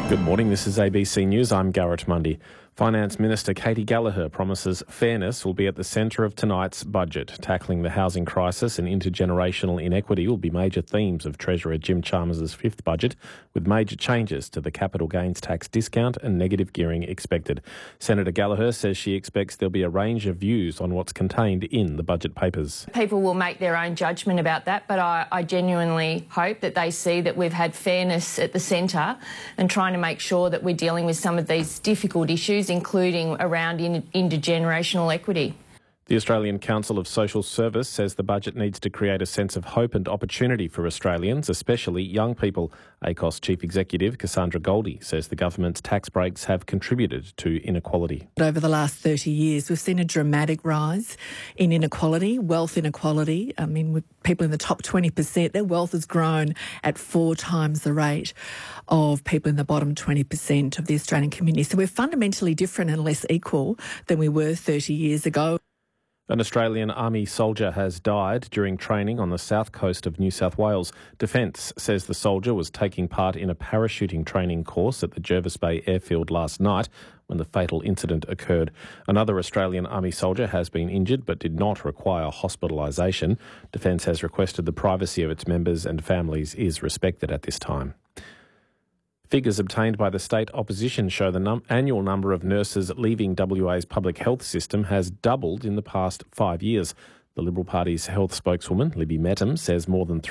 Good morning, this is ABC News. I'm Garrett Mundy. Finance Minister Katie Gallagher promises fairness will be at the centre of tonight's budget. Tackling the housing crisis and intergenerational inequity will be major themes of Treasurer Jim Chalmers' fifth budget, with major changes to the capital gains tax discount and negative gearing expected. Senator Gallagher says she expects there'll be a range of views on what's contained in the budget papers. People will make their own judgment about that, but I genuinely hope that they see that we've had fairness at the centre and trying to make sure that we're dealing with some of these difficult issues, including around intergenerational equity. The Australian Council of Social Service says the budget needs to create a sense of hope and opportunity for Australians, especially young people. ACOS Chief Executive Cassandra Goldie says the government's tax breaks have contributed to inequality. Over the last 30 years, we've seen a dramatic rise in inequality, wealth inequality. I mean, with people in the top 20%, their wealth has grown at 4 times the rate of people in the bottom 20% of the Australian community. So we're fundamentally different and less equal than we were 30 years ago. An Australian Army soldier has died during training on the south coast of New South Wales. Defence says the soldier was taking part in a parachuting training course at the Jervis Bay airfield last night when the fatal incident occurred. Another Australian Army soldier has been injured but did not require hospitalisation. Defence has requested the privacy of its members and families is respected at this time. Figures obtained by the state opposition show the annual number of nurses leaving WA's public health system has doubled in the past 5 years. The Liberal Party's health spokeswoman, Libby Mettam, says more than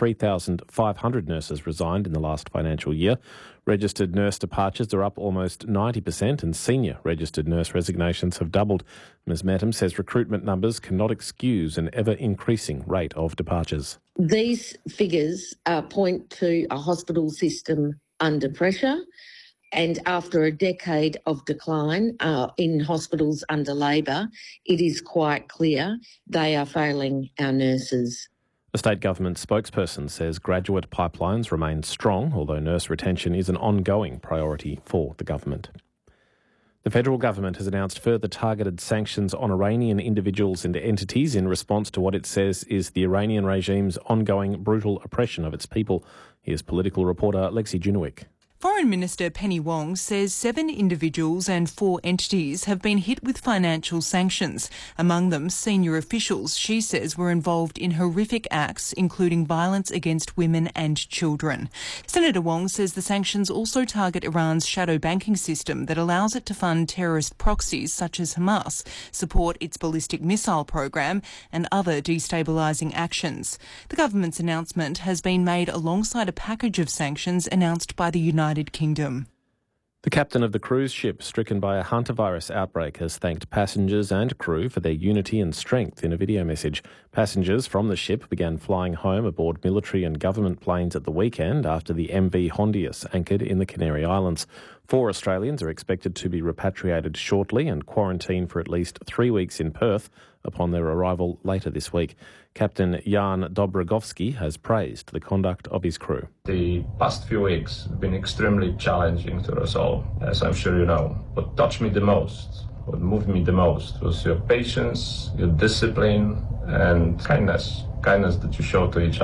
3,500 nurses resigned in the last financial year. Registered nurse departures are up almost 90% and senior registered nurse resignations have doubled. Ms Mettam says recruitment numbers cannot excuse an ever-increasing rate of departures. These figures point to a hospital system under pressure, and after a decade of decline in hospitals under Labor, it is quite clear they are failing our nurses. The state government spokesperson says graduate pipelines remain strong, although nurse retention is an ongoing priority for the government. The federal government has announced further targeted sanctions on Iranian individuals and entities in response to what it says is the Iranian regime's ongoing brutal oppression of its people. Here's political reporter Lexi Junowick. Foreign Minister Penny Wong says 7 individuals and 4 entities have been hit with financial sanctions. Among them, senior officials she says were involved in horrific acts, including violence against women and children. Senator Wong says the sanctions also target Iran's shadow banking system that allows it to fund terrorist proxies such as Hamas, support its ballistic missile program and other destabilising actions. The government's announcement has been made alongside a package of sanctions announced by the United Kingdom. The captain of the cruise ship stricken by a hantavirus outbreak has thanked passengers and crew for their unity and strength in a video message. Passengers from the ship began flying home aboard military and government planes at the weekend after the MV Hondius anchored in the Canary Islands. 4 Australians are expected to be repatriated shortly and quarantined for at least 3 weeks in Perth upon their arrival later this week. Captain Jan Dobrogovsky has praised the conduct of his crew. The past few weeks have been extremely challenging to us all, as I'm sure you know. What touched me the most, what moved me the most, was your patience, your discipline and kindness that you show to each other.